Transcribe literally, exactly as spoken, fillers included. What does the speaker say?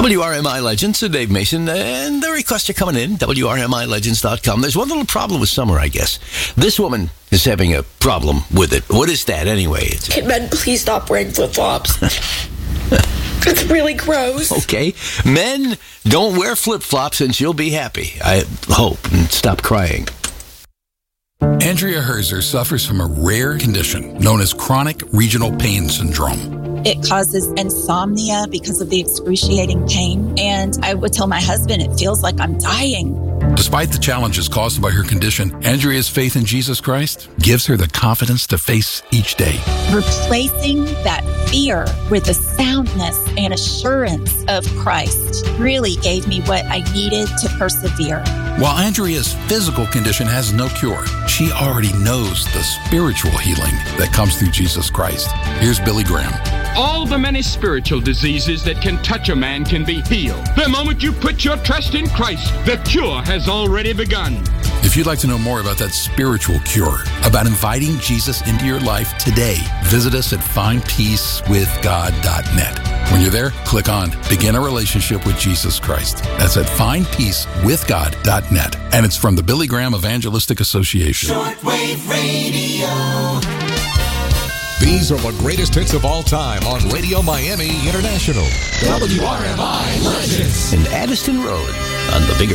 W R M I Legends, uh, Dave Mason, and the requests are coming in, W R M I legends dot com. There's one little problem with summer, I guess. This woman is having a problem with it. What is that, anyway? It's Can men please stop wearing flip-flops? It's really gross. Okay. Men, don't wear flip-flops and she'll be happy. I hope. And stop crying. Andrea Herzer suffers from a rare condition known as chronic regional pain syndrome. It causes insomnia because of the excruciating pain. And I would tell my husband, it feels like I'm dying. Despite the challenges caused by her condition, Andrea's faith in Jesus Christ gives her the confidence to face each day. Replacing that fear with the soundness and assurance of Christ really gave me what I needed to persevere. While Andrea's physical condition has no cure, she already knows the spiritual healing that comes through Jesus Christ. Here's Billy Graham. All the many spiritual diseases that can touch a man can be healed. The moment you put your trust in Christ, the cure has already begun. If you'd like to know more about that spiritual cure, about inviting Jesus into your life today, visit us at find peace with god dot net. When you're there, click on Begin a Relationship with Jesus Christ. That's at find peace with god dot net. And it's from the Billy Graham Evangelistic Association. Shortwave Radio. These are the greatest hits of all time on Radio Miami International. W R M I Legends. In Addison Road on the bigger